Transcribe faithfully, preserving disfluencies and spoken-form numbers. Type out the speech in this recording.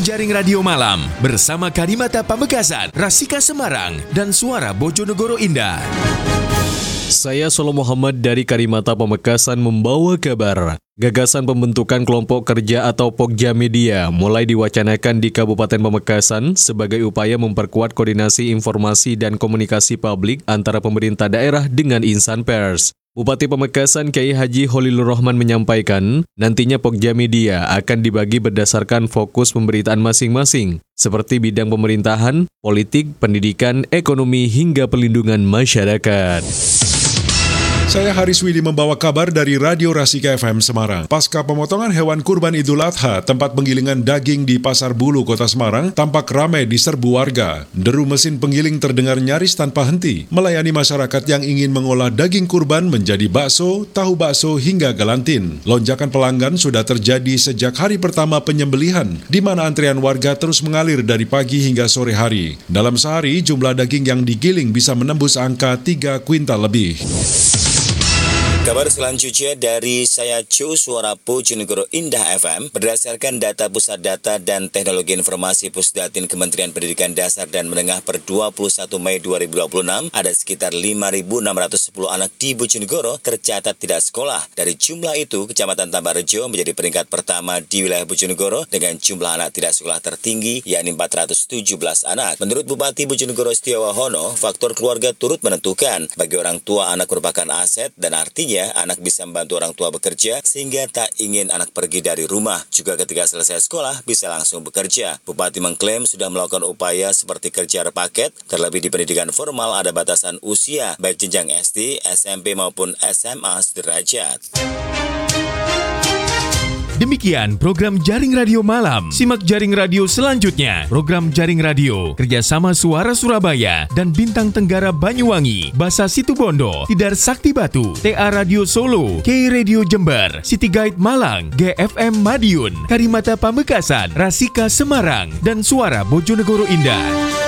Jaring Radio Malam bersama Karimata Pamekasan, Rasika Semarang, dan Suara Bojonegoro Indah. Saya Solo Muhammad dari Karimata Pamekasan membawa kabar. Gagasan pembentukan kelompok kerja atau Pokja Media mulai diwacanakan di Kabupaten Pamekasan sebagai upaya memperkuat koordinasi informasi dan komunikasi publik antara pemerintah daerah dengan insan pers. Bupati Pamekasan Kiai Haji Holilur Rahman menyampaikan, nantinya Pokja Media akan dibagi berdasarkan fokus pemberitaan masing-masing, seperti bidang pemerintahan, politik, pendidikan, ekonomi, hingga perlindungan masyarakat. Saya Haris Widi membawa kabar dari Radio Rasika F M Semarang. Pasca pemotongan hewan kurban Idul Adha, tempat penggilingan daging di Pasar Bulu, Kota Semarang, tampak ramai diserbu warga. Deru mesin penggiling terdengar nyaris tanpa henti, melayani masyarakat yang ingin mengolah daging kurban menjadi bakso, tahu bakso, hingga gelantin. Lonjakan pelanggan sudah terjadi sejak hari pertama penyembelihan, di mana antrean warga terus mengalir dari pagi hingga sore hari. Dalam sehari, jumlah daging yang digiling bisa menembus angka tiga kuintal lebih. Kabar selanjutnya dari saya Cu Suara Bojonegoro Indah F M. Berdasarkan data Pusat Data dan Teknologi Informasi Pusdatin Kementerian Pendidikan Dasar dan Menengah per dua puluh satu Mei dua ribu dua puluh enam, ada sekitar lima ribu enam ratus sepuluh anak di Bojonegoro tercatat tidak sekolah. Dari jumlah itu, Kecamatan Tambarejo menjadi peringkat pertama di wilayah Bojonegoro dengan jumlah anak tidak sekolah tertinggi, yakni empat ratus tujuh belas anak. Menurut Bupati Bojonegoro Setiawahono, faktor keluarga turut menentukan. Bagi orang tua, anak merupakan aset dan artinya anak bisa membantu orang tua bekerja sehingga tak ingin anak pergi dari rumah. Juga ketika selesai sekolah bisa langsung bekerja. Bupati mengklaim sudah melakukan upaya seperti kerja repaket, terlebih di pendidikan formal ada batasan usia baik jenjang S D, S M P maupun S M A sederajat. Demikian program Jaring Radio Malam. Simak Jaring Radio selanjutnya. Program Jaring Radio kerjasama Suara Surabaya dan Bintang Tenggara Banyuwangi, Basa Situbondo, Tidar Sakti Batu, T A Radio Solo, K Radio Jember, City Guide Malang, G F M Madiun, Karimata Pamekasan, Rasika Semarang, dan Suara Bojonegoro Indah.